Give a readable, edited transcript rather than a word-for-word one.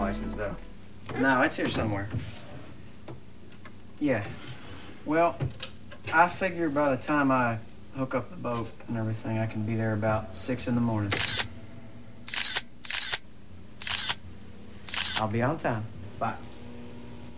license, though. No, it's here somewhere. Yeah. Well, I figure by the time I hook up the boat and everything, I can be there about 6 in the morning. I'll be on time. Bye.